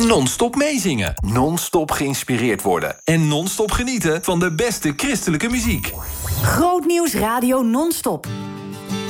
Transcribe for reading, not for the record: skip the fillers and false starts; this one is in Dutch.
Non-stop meezingen, non-stop geïnspireerd worden... en non-stop genieten van de beste christelijke muziek. Grootnieuws Radio Non-stop.